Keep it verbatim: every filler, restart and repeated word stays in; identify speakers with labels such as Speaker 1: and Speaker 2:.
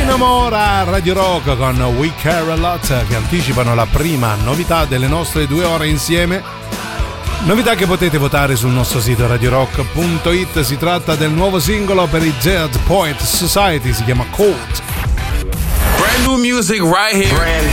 Speaker 1: Dynamore Radio Rock con We Care A Lot, che anticipano la prima novità delle nostre due ore insieme. Novità che potete votare sul nostro sito radio rock punto it. Si tratta del nuovo singolo per i Dead Poets Society, si chiama Cold.
Speaker 2: Brand new music right here. Brand